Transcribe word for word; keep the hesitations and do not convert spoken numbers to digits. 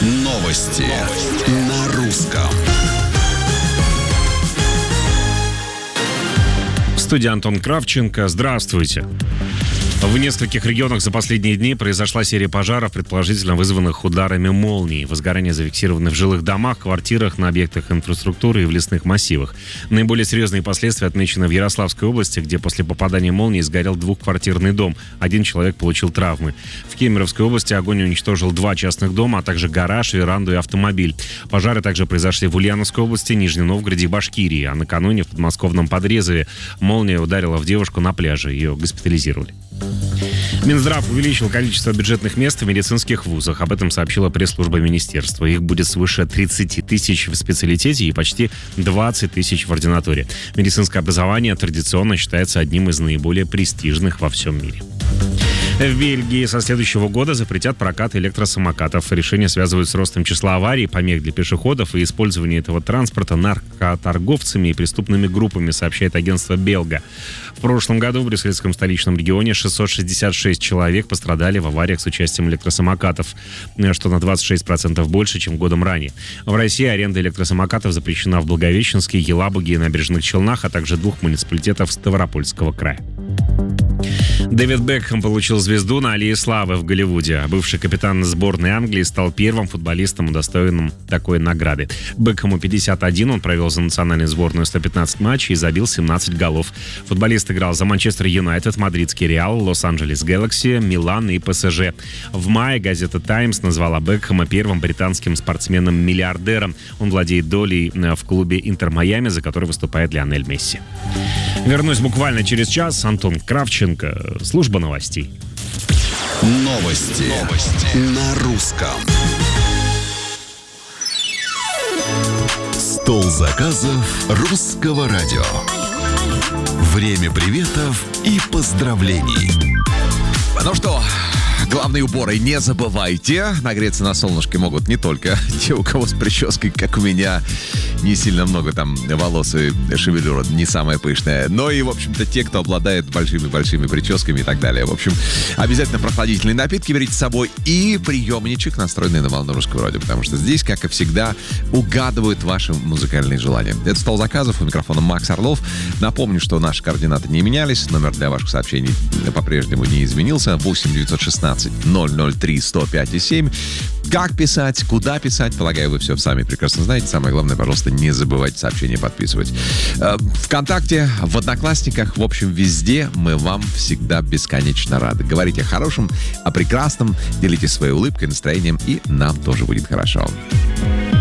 Новости на русском. В студии Антон Кравченко. Здравствуйте. В нескольких регионах за последние дни произошла серия пожаров, предположительно вызванных ударами молний. Возгорания зафиксированы в жилых домах, квартирах, на объектах инфраструктуры и в лесных массивах. Наиболее серьезные последствия отмечены в Ярославской области, где после попадания молнии сгорел двухквартирный дом. Один человек получил травмы. В Кемеровской области огонь уничтожил два частных дома, а также гараж, веранду и автомобиль. Пожары также произошли в Ульяновской области, Нижнем Новгороде и Башкирии. А накануне в подмосковном Подрезове молния ударила в девушку на пляже. Ее госпитализировали. Минздрав увеличил количество бюджетных мест в медицинских вузах. Об этом сообщила пресс-служба министерства. Их будет свыше тридцать тысяч в специалитете и почти двадцать тысяч в ординатуре. Медицинское образование традиционно считается одним из наиболее престижных во всем мире. В Бельгии со следующего года запретят прокат электросамокатов. Решение связывают с ростом числа аварий, помех для пешеходов и использование этого транспорта наркоторговцами и преступными группами, сообщает агентство Белга. В прошлом году в брюссельском столичном регионе шестьсот шестьдесят шесть человек пострадали в авариях с участием электросамокатов, что на двадцать шесть процентов больше, чем годом ранее. В России аренда электросамокатов запрещена в Благовещенске, Елабуге и Набережных Челнах, а также двух муниципалитетов Ставропольского края. Дэвид Бекхэм получил звезду на Аллее Славы в Голливуде. Бывший капитан сборной Англии стал первым футболистом, удостоенным такой награды. Бекхэму пятьдесят один, он провел за национальную сборную сто пятнадцать матчей и забил семнадцать голов. Футболист играл за Манчестер Юнайтед, Мадридский Реал, Лос-Анджелес Гэлакси, Милан и ПСЖ. В мае газета «Таймс» назвала Бекхэма первым британским спортсменом-миллиардером. Он владеет долей в клубе «Интер Майами», за который выступает Лионель Месси. Вернусь буквально через час. Антон Кравченко, служба новостей. Новости, Новости. на русском. Стол заказов русского радио. Время приветов и поздравлений. Ну что, главные уборы не забывайте. Нагреться на солнышке могут не только те, у кого с прической, как у меня, не сильно много там волос и шевелюра, не самая пышная, но и, в общем-то, те, кто обладает большими-большими прическами и так далее. В общем, обязательно прохладительные напитки берите с собой и приемничек, настроенный на волну русского радио, потому что здесь, как и всегда, угадывают ваши музыкальные желания. Это стол заказов, у микрофона Макс Орлов. Напомню, что наши координаты не менялись, номер для ваших сообщений по-прежнему не изменился. восемь девятьсот шестнадцать ноль ноль три сто пять и семь. Как писать, куда писать, полагаю, вы все сами прекрасно знаете. Самое главное, пожалуйста, не забывайте сообщения подписывать. ВКонтакте, в Одноклассниках, в общем, везде мы вам всегда бесконечно рады. Говорите о хорошем, о прекрасном, делитесь своей улыбкой, настроением, и нам тоже будет хорошо.